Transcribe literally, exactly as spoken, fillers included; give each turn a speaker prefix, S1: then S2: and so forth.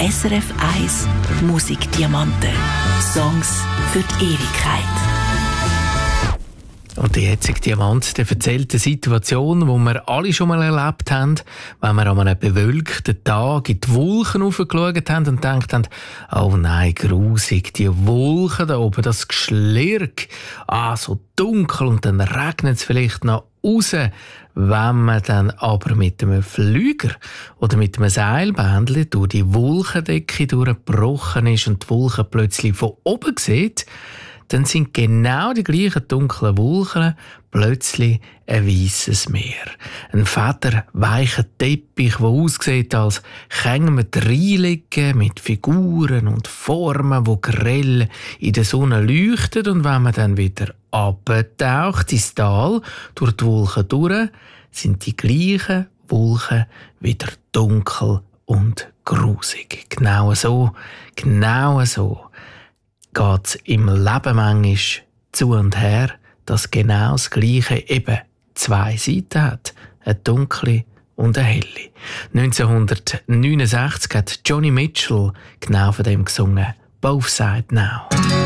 S1: S R F eins Musikdiamanten. Songs für die Ewigkeit.
S2: Und der jetzige Diamant, der erzählt eine Situation, die wir alle schon mal erlebt haben, wenn wir an einem bewölkten Tag in die Wolken raufgeschaut haben und gedacht haben, oh nein, grusig, die Wolken da oben, das Geschlirg, ah, so dunkel, und dann regnet es vielleicht noch raus. Wenn man dann aber mit einem Flüger oder mit einem Seilbändchen durch die Wolkendecke durchgebrochen ist und die Wolken plötzlich von oben sieht, dann sind genau die gleichen dunklen Wolken plötzlich ein weisses Meer. Ein fetter, weicher Teppich, der aussieht, als können wir reinlegen mit Figuren und Formen, die grell in der Sonne leuchten. Und wenn man dann wieder abtaucht ins Tal, durch die Wolken durch, sind die gleichen Wolken wieder dunkel und grusig. Genau so, genau so geht es im Leben manchmal zu und her, dass genau das Gleiche eben zwei Seiten hat, eine dunkle und eine helle. neunzehnhundertneunundsechzig hat Joni Mitchell genau von dem gesungen, «Both Side Now».